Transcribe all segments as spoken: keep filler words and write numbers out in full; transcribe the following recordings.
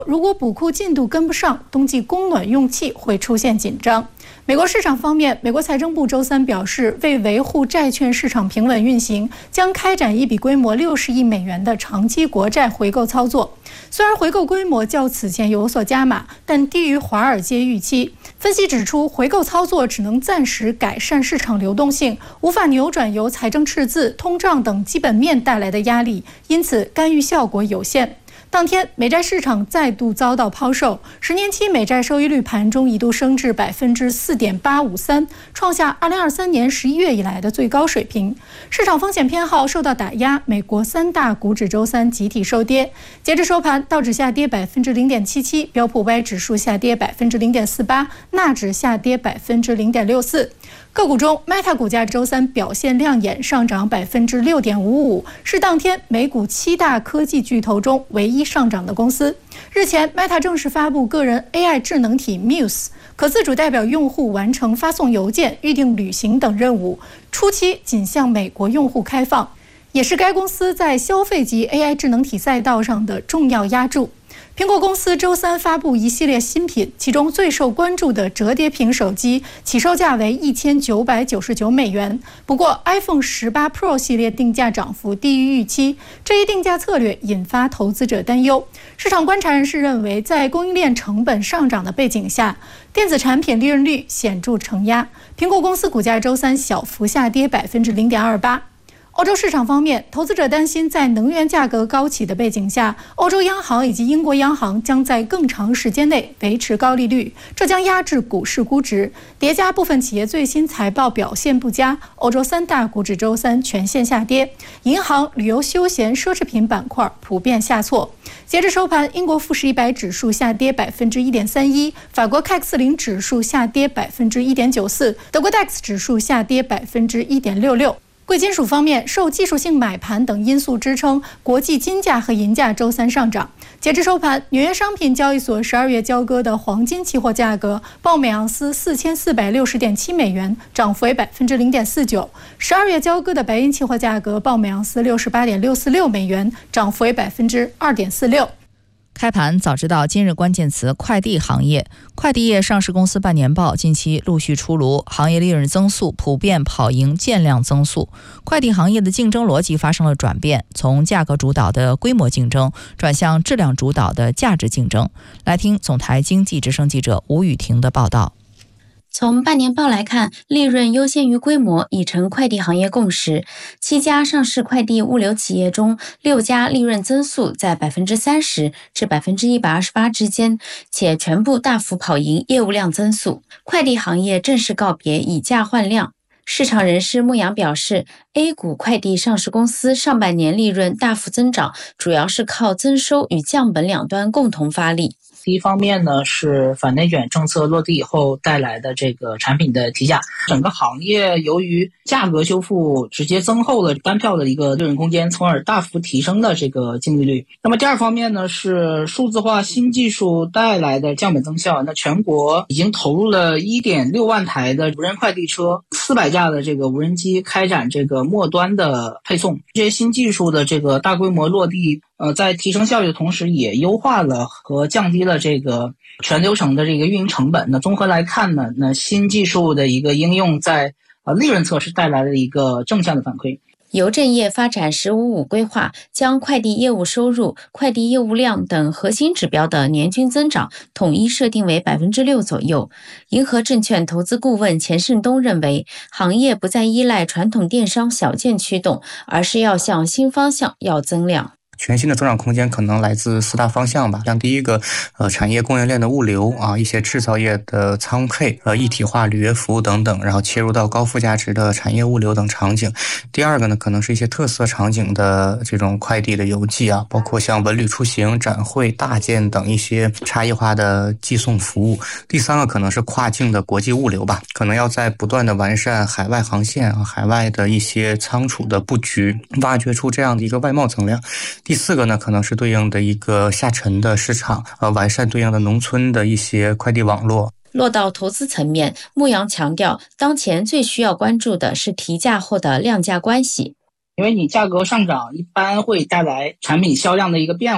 如果补库进度跟不上，冬季供暖用气会出现紧张。美国市场方面，美国财政部周三表示，为维护债券市场平稳运行，将开展一笔规模六十亿美元的长期国债回购操作。虽然回购规模较此前有所加码，但低于华尔街预期。分析指出，回购操作只能暂时改善市场流动性，无法扭转由财政赤字、通胀等基本面带来的压力，因此干预效果有限。当天，美债市场再度遭到抛售，十年期美债收益率盘中一度升至百分之四点八五三，创下二零二三年十一月以来的最高水平。市场风险偏好受到打压，美国三大股指周三集体收跌。截至收盘，道指下跌百分之零点七七，标普五百指数下跌百分之零点四八，纳指下跌百分之零点六四。个股中 ，Meta 股价周三表现亮眼，上涨百分之六点五五，是当天美股七大科技巨头中唯一上涨的公司。日前 ，Meta 正式发布个人 A I 智能体 Muse， 可自主代表用户完成发送邮件、预定旅行等任务，初期仅向美国用户开放，也是该公司在消费级 A I 智能体赛道上的重要压注。苹果公司周三发布一系列新品，其中最受关注的折叠屏手机起售价为一千九百九十九美元。不过 iPhone 十八 Pro 系列定价涨幅低于预期，这一定价策略引发投资者担忧。市场观察人士认为，在供应链成本上涨的背景下，电子产品利润率显著承压。苹果公司股价周三小幅下跌百分之零点二八。欧洲市场方面，投资者担心在能源价格高企的背景下，欧洲央行以及英国央行将在更长时间内维持高利率，这将压制股市估值。叠加部分企业最新财报表现不佳，欧洲三大股指周三全线下跌，银行、旅游休闲、奢侈品板块普遍下挫。截至收盘，英国富时一百指数下跌百分之一点三一，法国 C A C 四零指数下跌百分之一点九四，德国 D A X 指数下跌百分之一点六六。贵金属方面，受技术性买盘等因素支撑，国际金价和银价周三上涨。截至收盘，纽约商品交易所十二月交割的黄金期货价格报每盎司四千四百六十点七美元，涨幅为百分之零点四九；十二月交割的白银期货价格报每盎司六十八点六四六美元，涨幅为百分之二点四六。 开盘早知道今日关键词快递行业，快递业上市公司半年报近期陆续出炉，行业利润增速普遍跑赢件量增速。快递行业的竞争逻辑发生了转变，从价格主导的规模竞争转向质量主导的价值竞争。来听总台经济之声记者吴雨婷的报道。 从半年报来看，利润优先于规模已成快递行业共识。七家上市快递物流企业中，六家利润增速在百分之三十至百分之一百二十八之间，且全部大幅跑赢业务量增速。快递行业正式告别以价换量。市场人士牧羊表示 ，A 股快递上市公司上半年利润大幅增长，主要是靠增收与降本两端共同发力。 第一方面呢，是反内卷政策落地以后带来的这个产品的提价，整个行业由于价格修复直接增厚了单票的一个利润空间，从而大幅提升了这个净利率。那么第二方面呢，是数字化新技术带来的降本增效。那全国已经投入了 一点六万台的无人快递车，四百架的这个无人机开展这个末端的配送。这些新技术的这个大规模落地，呃，在提升效率的同时，也优化了和降低了这个全流程的这个运营成本。那综合来看呢，那新技术的一个应用在呃利润侧是带来了一个正向的反馈。 邮政业发展十五五规划将快递业务收入、快递业务量等核心指标的年均增长统一设定为百分之六左右。银河证券投资顾问钱胜东认为，行业不再依赖传统电商小件驱动，而是要向新方向要增量。 全新的增长空间可能来自四大方向吧，像第一个，呃，产业供应链的物流啊，一些制造业的仓配，呃，一体化履约服务等等，然后切入到高附加值的产业物流等场景。第二个呢，可能是一些特色场景的这种快递的邮寄啊，包括像文旅出行、展会、大件等一些差异化的寄送服务。第三个可能是跨境的国际物流吧，可能要在不断的完善海外航线啊，海外的一些仓储的布局，挖掘出这样的一个外贸增量。第四个呢，可能是对应的一个下沉的市场，呃，完善对应的农村的一些快递网络。 落到投资层面，牧羊强调，当前最需要关注的是提价后的量价关系。 因为你价格上涨一般会带来产品销量的一个变化嘛，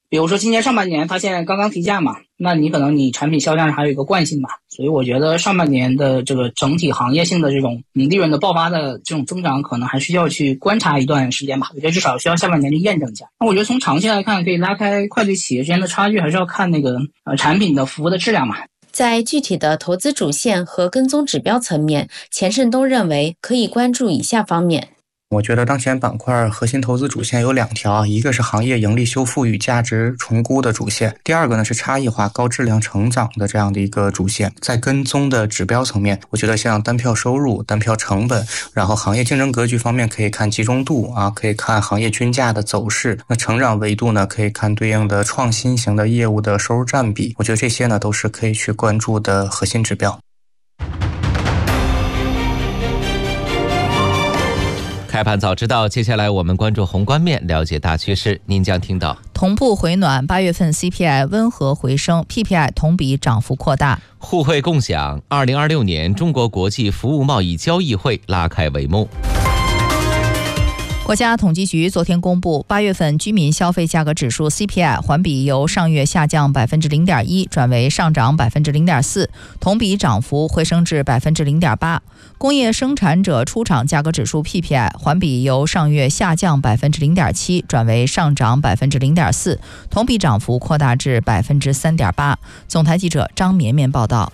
比如说今年上半年它现在刚刚提价嘛，那你可能你产品销量还有一个惯性吧，所以我觉得上半年的这个整体行业性的这种利润的爆发的这种增长，可能还需要去观察一段时间吧。我觉得至少需要下半年去验证一下。那我觉得从长期来看，可以拉开快递企业之间的差距，还是要看那个呃产品的服务的质量嘛。 在具体的投资主线和跟踪指标层面，钱胜东认为可以关注以下方面。 我觉得当前板块核心投资主线有两条，一个是行业盈利修复与价值重估的主线，第二个呢是差异化高质量成长的这样的一个主线。在跟踪的指标层面，我觉得像单票收入、单票成本，然后行业竞争格局方面可以看集中度啊，可以看行业均价的走势。那成长维度呢，可以看对应的创新型的业务的收入占比。我觉得这些呢都是可以去关注的核心指标。 开盘早知道，接下来我们关注宏观面，了解大趋势。您将听到同步回暖，八月份 C P I 温和回升 ，P P I 同比涨幅扩大。 互惠共享，二零二六年中国国际服务贸易交易会拉开帷幕。 国家统计局昨天公布，八月份居民消费价格指数 C P I 环比由上月下降百分之零点一转为上涨百分之零点四，同比涨幅回升至百分之零点八。工业生产者出厂价格指数 P P I 环比由上月下降百分之零点七转为上涨百分之零点四，同比涨幅扩大至百分之三点八。总台记者张绵绵报道。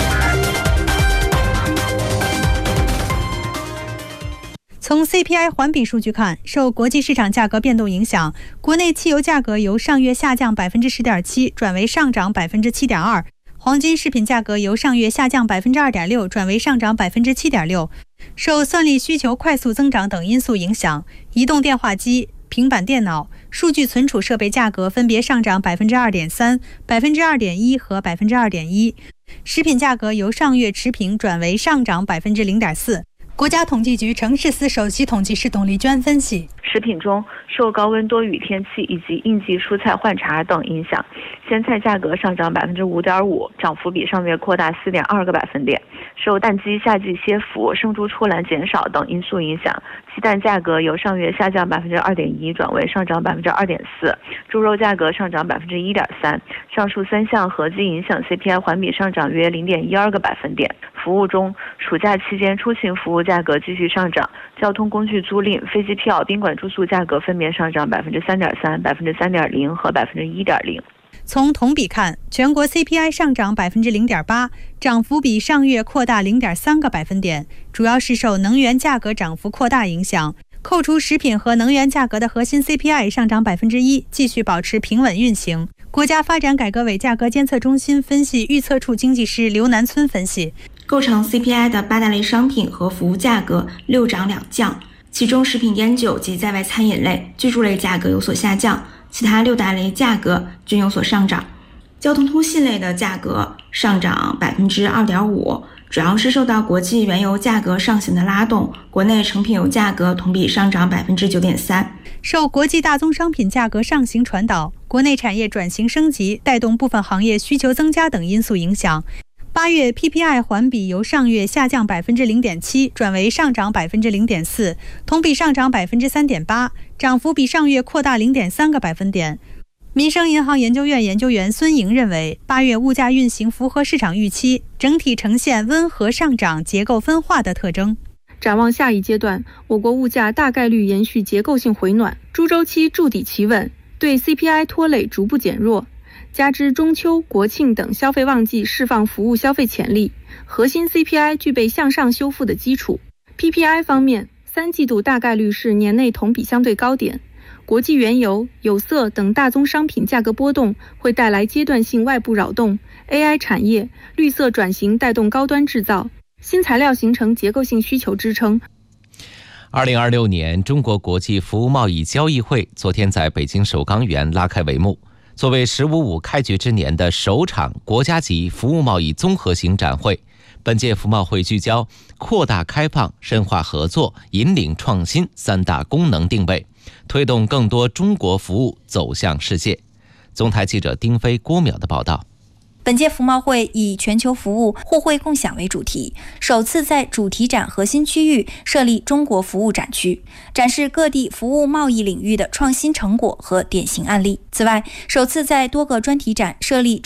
从 C P I 环比数据看，受国际市场价格变动影响，国内汽油价格由上月下降百分之十点七转为上涨百分之七点二，黄金饰品价格由上月下降百分之二点六转为上涨百分之七点六。受算力需求快速增长等因素影响，移动电话机、平板电脑、数据存储设备价格分别上涨百分之二点三、百分之二点一和百分之二点一。食品价格由上月持平转为上涨百分之零点四。国家统计局城市司首席统计师董丽娟分析， 食品中受高温多雨天气以及应季蔬菜换茬等影响，鲜菜价格上涨百分之五点五，涨幅比上月扩大四点二个百分点。受蛋鸡夏季歇伏、生猪出栏减少等因素影响，鸡蛋价格由上月下降百分之二点一转为上涨百分之二点四，猪肉价格上涨百分之一点三。上述三项合计影响 C P I 环比上涨约零点一二个百分点。服务中，暑假期间出行服务价格继续上涨，交通工具租赁、飞机票、宾馆住宿价格分别上涨百分之三点三、百分之三点零和百分之一点零。 从同比看，全国 C P I 上涨百分之零点八，涨幅比上月扩大零点三个百分点，主要是受能源价格涨幅扩大影响。扣除食品和能源价格的核心 C P I 上涨百分之一，继续保持平稳运行。国家发展改革委价格监测中心分析预测处经济师刘南村分析， 构成 C P I 的八大类商品和服务价格六涨两降，其中食品烟酒及在外餐饮类、居住类价格有所下降，其他六大类价格均有所上涨。交通通信类的价格上涨百分之二点五，主要是受到国际原油价格上行的拉动，国内成品油价格同比上涨百分之九点三。 受国际大宗商品价格上行传导，国内产业转型升级，带动部分行业需求增加等因素影响。八月 P P I 环比由上月下降百分之零点七转为上涨百分之零点四，同比上涨百分之三点八，涨幅比上月扩大零点三个百分点。民生银行研究院研究员孙莹认为，八月物价运行符合市场预期，整体呈现温和上涨、结构分化的特征。 展望下一阶段，我国物价大概率延续结构性回暖，猪周期筑底企稳，对 C P I 拖累逐步减弱。加之中秋、国庆等消费旺季释放服务消费潜力，核心 C P I 具备向上修复的基础。P P I 方面，三季度大概率是年内同比相对高点。国际原油、有色等大宗商品价格波动会带来阶段性外部扰动 ，A I 产业、绿色转型带动高端制造，新材料形成结构性需求支撑。 二零二六年中国国际服务贸易交易会昨天在北京首钢园拉开帷幕。作为“十五五”开局之年的首场国家级服务贸易综合型展会，本届服贸会聚焦扩大开放、深化合作、引领创新三大功能定位，推动更多中国服务走向世界。总台记者丁飞、郭淼的报道。 本届服贸会以全球服务互惠共享为主题，首次在主题展核心区域设立中国服务展区，展示各地服务贸易领域的创新成果和典型案例。此外，首次在多个专题展设立